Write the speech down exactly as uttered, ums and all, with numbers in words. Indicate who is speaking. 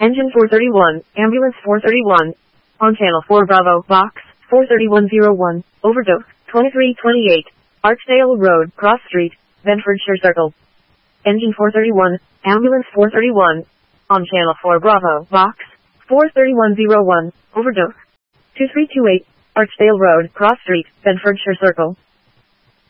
Speaker 1: Engine four thirty-one, Ambulance four thirty-one. On Channel four Bravo, Box four thirty-one oh one, Overdose, twenty-three twenty-eight, Archdale Road, Cross Street, Bedfordshire Circle. Engine four thirty-one, Ambulance four thirty-one. On Channel four Bravo, Box four thirty-one oh one, Overdose, two three two eight, Archdale Road, Cross Street, Bedfordshire Circle.